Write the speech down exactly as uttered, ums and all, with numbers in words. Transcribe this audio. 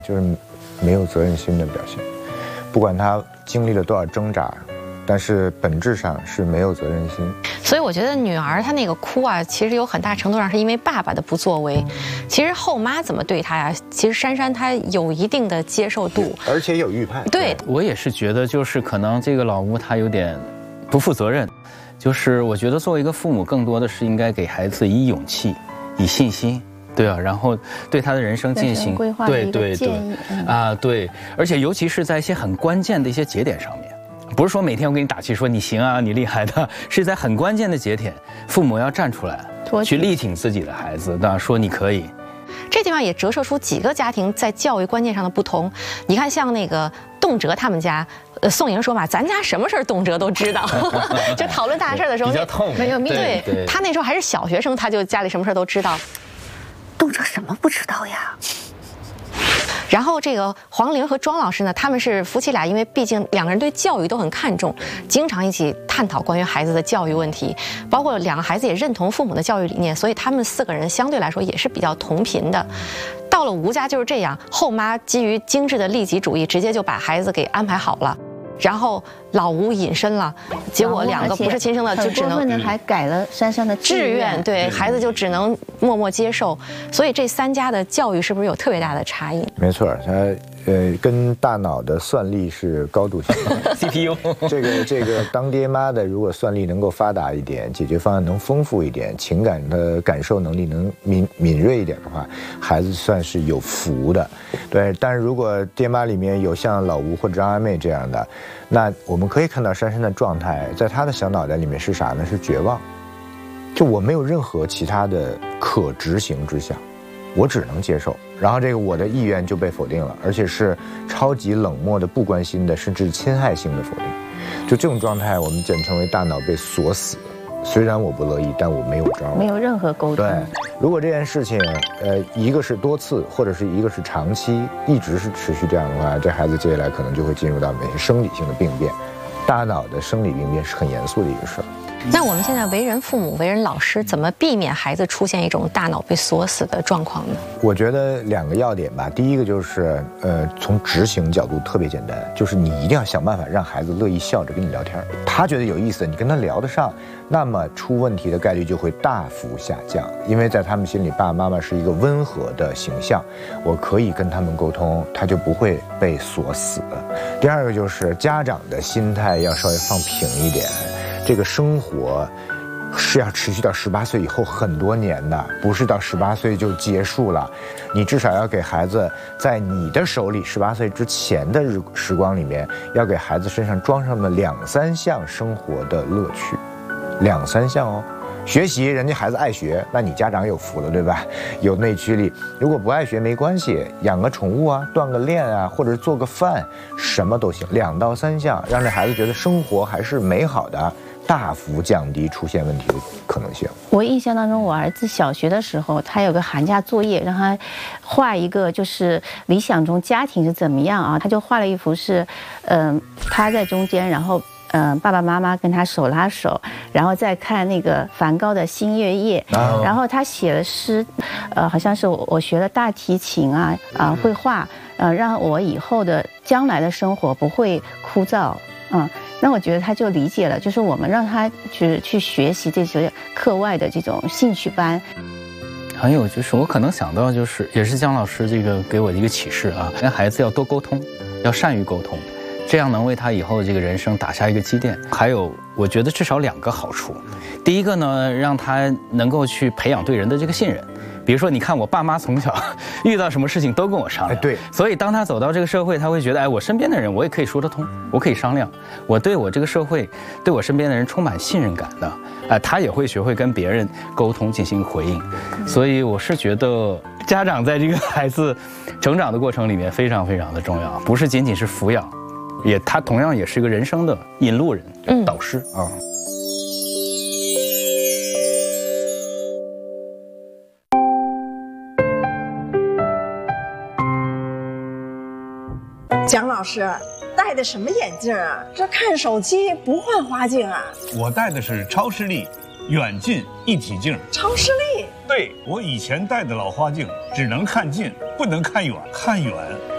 就是没有责任心的表现。不管他经历了多少挣扎，但是本质上是没有责任心。 所以我觉得女儿她那个哭啊，其实有很大程度上是因为爸爸的不作为。其实后妈怎么对她呀？其实珊珊她有一定的接受度， 而且有预判。 对， 我也是觉得，就是可能这个老吴他有点不负责任。就是我觉得作为一个父母，更多的是应该给孩子以勇气、以信心。对啊，然后对他的人生进行规划的一个建议啊，对，而且尤其是在一些很关键的一些节点上面，不是说每天我给你打气说你行啊，你厉害的，是在很关键的节点，父母要站出来，去力挺自己的孩子，对吧？说你可以。 这地方也折射出几个家庭在教育观念上的不同。你看，像那个动辄他们家，呃，宋莹说嘛，咱家什么事儿动辄都知道，就讨论大事的时候， 比较痛， 没有对， 对他那时候还是小学生，他就家里什么事都知道。 动辄什么不知道呀？ 然后这个黄玲和庄老师呢，他们是夫妻俩，因为毕竟两个人对教育都很看重，经常一起探讨关于孩子的教育问题，包括两个孩子也认同父母的教育理念，所以他们四个人相对来说也是比较同频的。到了吴家就是这样，后妈基于精致的利己主义，直接就把孩子给安排好了。然后老吴隐身了，结果两个不是亲生的就只能呢还改了珊珊的志愿，对孩子就只能默默接受。所以这三家的教育是不是有特别大的差异？ 没错，他呃跟大脑的算力是高度相关。 C P U 这个这个当爹妈的，如果算力能够发达一点，解决方案能丰富一点，情感的感受能力能敏敏锐一点的话，孩子算是有福的。对，但是如果爹妈里面有像老吴或者张阿妹这样的，那我们可以看到珊珊的状态，在她的小脑袋里面是啥呢？是绝望。就我没有任何其他的可执行之项，我只能接受。然后这个我的意愿就被否定了，而且是超级冷漠的、不关心的，甚至侵害性的否定。就这种状态，我们简称为大脑被锁死。虽然我不乐意，但我没有招， 没有任何沟通。 对，如果这件事情，呃，一个是多次，或者是一个是长期，一直是持续这样的话，这孩子接下来可能就会进入到某些生理性的病变。大脑的生理病变是很严肃的一个事儿。 那我们现在为人父母、为人老师，怎么避免孩子出现一种大脑被锁死的状况呢？ 我觉得两个要点吧。第一个就是，呃，从执行角度特别简单，就是你一定要想办法让孩子乐意笑着跟你聊天，他觉得有意思，你跟他聊得上，那么出问题的概率就会大幅下降。因为在他们心里，爸爸妈妈是一个温和的形象，我可以跟他们沟通，他就不会被锁死。第二个就是家长的心态要稍微放平一点。这个生活是要持续到十八岁以后很多年的，不是到十八岁就结束了。你至少要给孩子在你的手里，十八岁之前的日时光里面，要给孩子身上装上那么两三项生活的乐趣，两三项哦。学习，人家孩子爱学，那你家长有福了，对吧？有内驱力。如果不爱学没关系，养个宠物啊，锻个炼啊，或者做个饭，什么都行。两到三项，让这孩子觉得生活还是美好的，大幅降低出现问题的可能性。 我印象当中，我儿子小学的时候，他有个寒假作业，让他画一个，就是理想中家庭是怎么样啊？他就画了一幅是，嗯、呃，他在中间，然后。嗯，爸爸妈妈跟他手拉手，然后再看那个梵高的《星月夜》，哦、然后他写了诗，呃，好像是我我学了大提琴啊啊、呃，绘画，呃，让我以后的将来的生活不会枯燥，嗯，那我觉得他就理解了，就是我们让他去去学习这些课外的这种兴趣班。 还有就是我可能想到就是，也是姜老师这个给我的一个启示啊，跟孩子要多沟通，要善于沟通。这样能为他以后的这个人生打下一个积淀。还有，我觉得至少两个好处。第一个呢，让他能够去培养对人的这个信任。比如说，你看我爸妈从小遇到什么事情都跟我商量， 对， 所以当他走到这个社会，他会觉得，哎，我身边的人我也可以说得通，我可以商量，我对我这个社会，对我身边的人充满信任感的，哎，他也会学会跟别人沟通进行回应。所以我是觉得，家长在这个孩子成长的过程里面非常非常的重要，不是仅仅是抚养。也，他同样也是一个人生的引路人、嗯、导师啊。 蒋老师戴的什么眼镜啊？这看手机不换花镜啊？ 我戴的是超视力远近一体镜。 超视力？ 对，我以前戴的老花镜只能看近，不能看远，看远